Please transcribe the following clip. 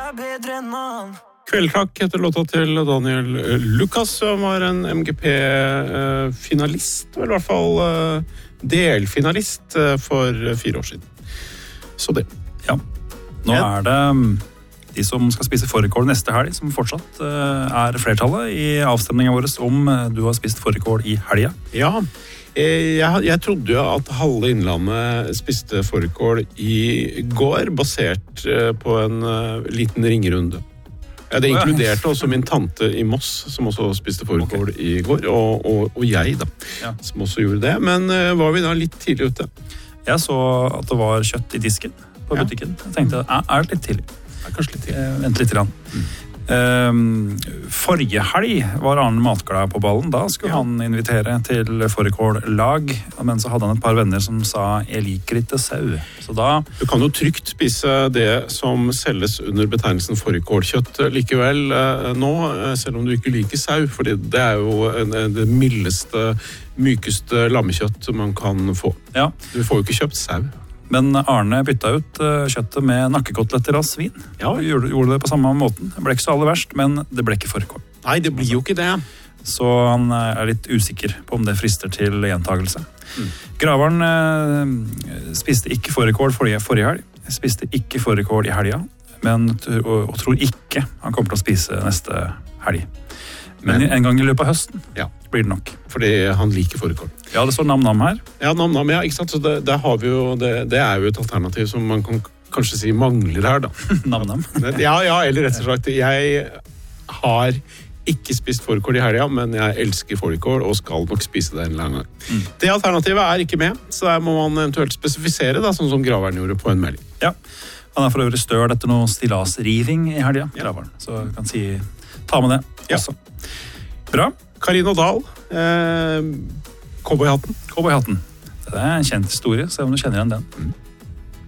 Kveldkrakk heter låta til Daniel Lucas, som var en MGP-finalist, eller i hvert fall delfinalist for 4 år siden. Så det. Ja, nå det de som skal spise fårikål neste helg, som fortsatt flertallet i avstemningen vår om du har spist fårikål i helga. Ja, jeg trodde jo at halve Innlandet spiste fårikål i går, basert på en liten ringerunde. Det inkluderte også min tante i Moss, som også spiste fårikål i går, og jeg da, som også gjorde det. Men var vi da litt tidlig ute? Jeg så at det var kjøtt i disken på butikken. Jeg tenkte, det litt tidlig? Kanskje litt tidlig. Vent litt grann. Forrige helg var Arne matglad på ballen. Da skulle han invitere til fårikål-lag, men så hadde han et par venner som sa jeg liker ikke sau. Så da... Du kan jo trygt spise det som selges under betegnelsen fårikålkjøtt likevel nå, selv om du ikke liker sau, fordi det jo det mildeste, mykeste lammekjøtt man kan få. Ja. Du får jo ikke kjøpt sau. Men Arne bytta ut kjøttet med nakkekoteletter av svin. Ja. Gjorde det på samme måten. Det ble ikke så aller verst, men det ble ikke fårikål. Nei, det blir jo ikke det. Så han litt usikker på om det frister til gjentagelse. Graveren spiste ikke fårikål forrige helg. Spiste ikke fårikål i helga, og tror ikke han kommer til å spise neste helg. Men en gang i løpet av høsten blir det nok. Fordi han liker fårikål. Ja, det står nam-nam her. Ja, nam-nam, ja, ikke sant? Så det har vi jo, det jo et alternativ som man kan kanskje si mangler her, da. Nam-nam. Ja, eller rett og slett. Jeg har ikke spist fårikål i helga, men jeg elsker fårikål og skal nok spise det en eller annen gang. Det alternativet ikke med, så der må man eventuelt spesifisere, da, sånn som Graveren gjorde på en melding. Ja, han for øvrig støl etter noe stillasriving i helga, Graveren. Så jeg kan si, ta med det også. Bra. Karina Dahl, Cowboyhatten. Cowboyhatten. Det en kjent historie, se om du kjenner igjen den.